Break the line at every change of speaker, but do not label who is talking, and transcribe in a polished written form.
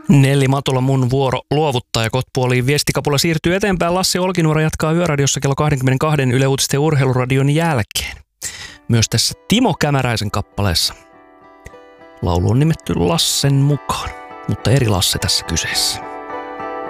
Nelli Matula, mun vuoro luovuttaa ja Kotpuoliin viestikapula siirtyy eteenpäin. Lassi Olkinuora jatkaa Yöradiossa kello 22 Yle Uutisten ja Urheiluradion jälkeen. Myös tässä Timo Kämäräisen kappaleessa. Laulu on nimetty Lassen mukaan, mutta eri Lasse tässä kyseessä.